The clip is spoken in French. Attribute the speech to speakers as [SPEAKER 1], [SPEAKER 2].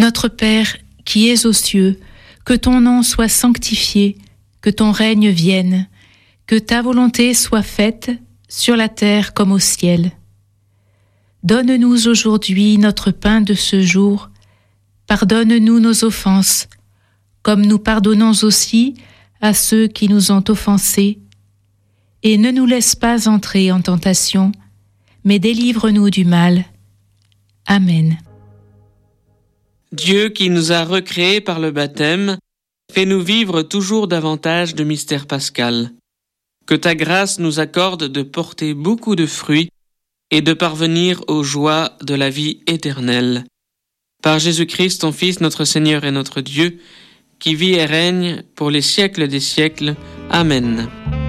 [SPEAKER 1] Notre Père, qui es aux cieux, que ton nom soit sanctifié, que ton règne vienne, que ta volonté soit faite sur la terre comme au ciel. Donne-nous aujourd'hui notre pain de ce jour. Pardonne-nous nos offenses, comme nous pardonnons aussi à ceux qui nous ont offensés. Et ne nous laisse pas entrer en tentation, mais délivre-nous du mal. Amen.
[SPEAKER 2] Dieu qui nous a recréés par le baptême, fais-nous vivre toujours davantage de mystère pascal. Que ta grâce nous accorde de porter beaucoup de fruits et de parvenir aux joies de la vie éternelle. Par Jésus-Christ, ton Fils, notre Seigneur et notre Dieu, qui vit et règne pour les siècles des siècles. Amen.